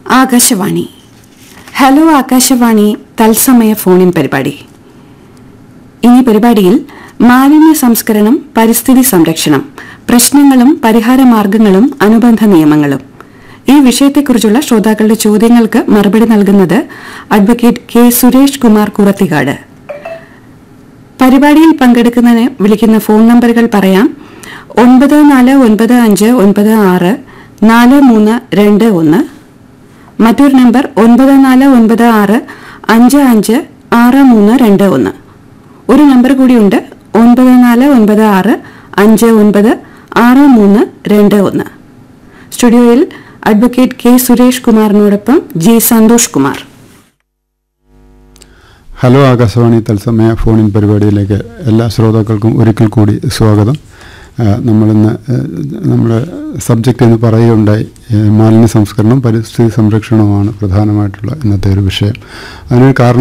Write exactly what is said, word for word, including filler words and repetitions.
Akashvani. Hello Akashvani തത്സമയ ഫോണിൻ പരിപാടി. ഇനി പരിപാടിയിൽ മാലിന്യ സംസ്കരണം, പരിസ്ഥിതി സംരക്ഷണം, പ്രശ്നങ്ങളും പരിഹാരമാർഗങ്ങളും അനുബന്ധ നിയമങ്ങളും ഈ വിഷയത്തെക്കുറിച്ചുള്ള ശ്രോതാക്കളുടെ ചോദ്യങ്ങൾക്ക് മറുപടി നൽകുന്നത് അഡ്വക്കേറ്റ് കെ സുരേഷ് കുമാർ കുറത്തിക്കാട്. പരിപാടിയിൽ പങ്കെടുക്കുന്നതിന് വിളിക്കുന്ന ഫോൺ നമ്പറുകൾ പറയാം. ഒൻപത് നാല് ഒൻപത് അഞ്ച് ഒൻപത് ആറ് നാല് മൂന്ന് രണ്ട് ഒന്ന്. മറ്റൊരു നമ്പർ ഒൻപത് നാല് ഒൻപത് ആറ് അഞ്ച് അഞ്ച് ആറ് മൂന്ന് രണ്ട് ഒന്ന്. ഒരു നമ്പർ കൂടിയുണ്ട്, ഒൻപത് നാല് ഒൻപത് ആറ് അഞ്ച് ഒൻപത് ആറ് മൂന്ന് രണ്ട് ഒന്ന്. സ്റ്റുഡിയോയിൽ advocate K Suresh കുമാറിനോടൊപ്പം G Santhosh Kumar. Hello Akashvani തത്സമയ ഫോണിൻ പരിപാടിയിലേക്ക് എല്ലാ ശ്രോതാക്കൾക്കും ഒരിക്കൽ കൂടി സ്വാഗതം. നമ്മളിന്ന് നമ്മുടെ സബ്ജക്റ്റ് എന്ന് പറയുകയുണ്ടായി, മാലിന്യ സംസ്കരണം, പരിസ്ഥിതി സംരക്ഷണവുമാണ് പ്രധാനമായിട്ടുള്ള ഇന്നത്തെ ഒരു വിഷയം. അതിനൊരു കാരണം